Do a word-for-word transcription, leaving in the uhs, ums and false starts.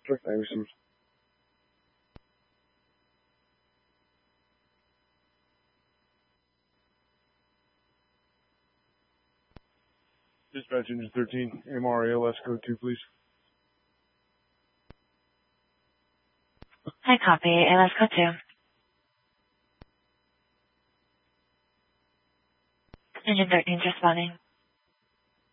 Sure, I received. Dispatch engine thirteen, M R A L S code two, please. Hi, copy. A L S code two. Engine thirteen is responding.